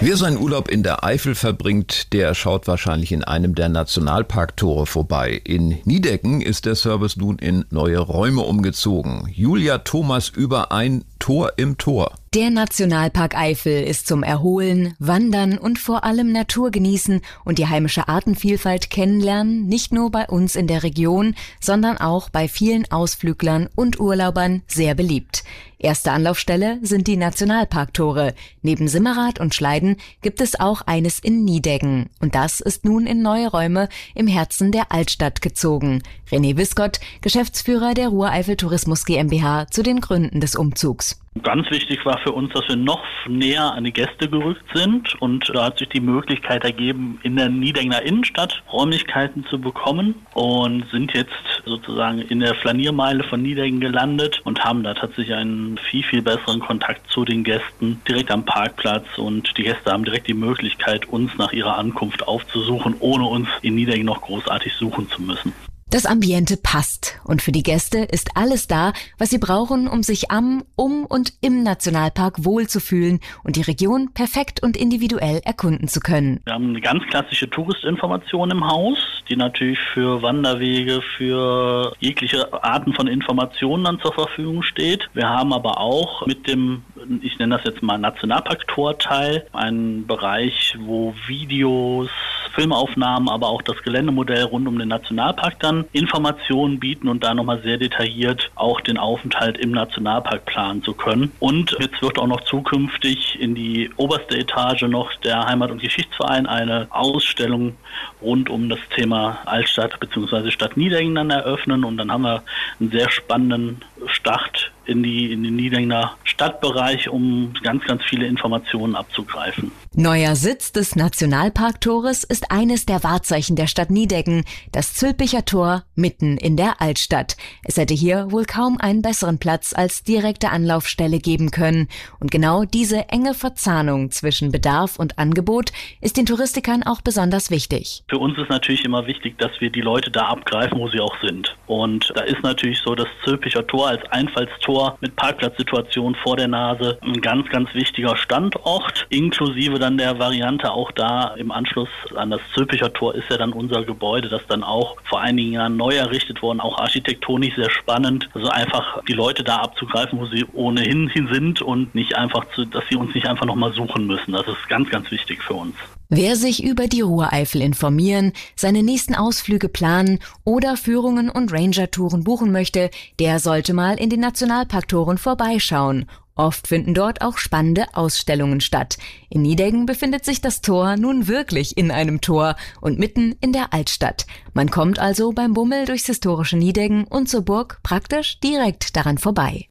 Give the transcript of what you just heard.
Wer seinen Urlaub in der Eifel verbringt, der schaut wahrscheinlich in einem der Nationalparktore vorbei. In Niedecken ist der Service nun in neue Räume umgezogen. Julia Thomas über ein Tor im Tor. Der Nationalpark Eifel ist zum Erholen, Wandern und vor allem Natur genießen und die heimische Artenvielfalt kennenlernen, nicht nur bei uns in der Region, sondern auch bei vielen Ausflüglern und Urlaubern sehr beliebt. Erste Anlaufstelle sind die Nationalparktore. Neben Simmerath und Schleiden gibt es auch eines in Niedecken. Und das ist nun in neue Räume im Herzen der Altstadt gezogen. René Wiskott, Geschäftsführer der Ruhr-Eifel Tourismus GmbH, zu den Gründen des Umzugs. Ganz wichtig war für uns, dass wir noch näher an die Gäste gerückt sind, und da hat sich die Möglichkeit ergeben, in der Niedegner Innenstadt Räumlichkeiten zu bekommen, und sind jetzt sozusagen in der Flaniermeile von Niedecken gelandet und haben da tatsächlich einen viel besseren Kontakt zu den Gästen direkt am Parkplatz, und die Gäste haben direkt die Möglichkeit, uns nach ihrer Ankunft aufzusuchen, ohne uns in Niedecken noch großartig suchen zu müssen. Das Ambiente passt und für die Gäste ist alles da, was sie brauchen, um sich am, um und im Nationalpark wohlzufühlen und die Region perfekt und individuell erkunden zu können. Wir haben eine ganz klassische Touristinformation im Haus, die natürlich für Wanderwege, für jegliche Arten von Informationen dann zur Verfügung steht. Wir haben aber auch mit dem, ich nenne das jetzt mal Nationalpark-Torteil, einen Bereich, wo Videos, Filmaufnahmen, aber auch das Geländemodell rund um den Nationalpark dann Informationen bieten und da nochmal sehr detailliert auch den Aufenthalt im Nationalpark planen zu können. Und jetzt wird auch noch zukünftig in die oberste Etage noch der Heimat- und Geschichtsverein eine Ausstellung rund um das Thema Altstadt bzw. Stadt Niedecken dann eröffnen, und dann haben wir einen sehr spannenden Start in den Niedegner Stadtbereich, um ganz viele Informationen abzugreifen. Neuer Sitz des Nationalparktores ist eines der Wahrzeichen der Stadt Niedecken, das Zülpicher Tor mitten in der Altstadt. Es hätte hier wohl kaum einen besseren Platz als direkte Anlaufstelle geben können. Und genau diese enge Verzahnung zwischen Bedarf und Angebot ist den Touristikern auch besonders wichtig. Für uns ist natürlich immer wichtig, dass wir die Leute da abgreifen, wo sie auch sind. Und da ist natürlich so das Zülpicher Tor als Einfallstor mit Parkplatzsituation vor der Nase ein ganz wichtiger Standort, inklusive dann der Variante auch da im Anschluss an das Zülpicher Tor ist ja dann unser Gebäude, das dann auch vor einigen Jahren neu errichtet worden, auch architektonisch sehr spannend. Also einfach die Leute da abzugreifen, wo sie ohnehin hin sind, und nicht einfach dass sie uns nicht einfach nochmal suchen müssen. Das ist ganz wichtig für uns. Wer sich über die Ruhr-Eifel informieren, seine nächsten Ausflüge planen oder Führungen und Ranger-Touren buchen möchte, der sollte mal in den Nationalparktoren vorbeischauen. Oft finden dort auch spannende Ausstellungen statt. In Niedecken befindet sich das Tor nun wirklich in einem Tor und mitten in der Altstadt. Man kommt also beim Bummel durchs historische Niedecken und zur Burg praktisch direkt daran vorbei.